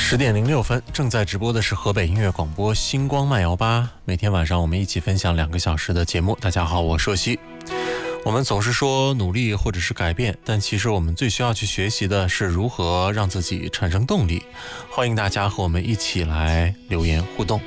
10:06，正在直播的是河北音乐广播星光慢摇吧。每天晚上我们一起分享2个小时的节目。大家好，我硕熙。我们总是说努力或者是改变，但其实我们最需要去学习的是如何让自己产生动力。欢迎大家和我们一起来留言互动。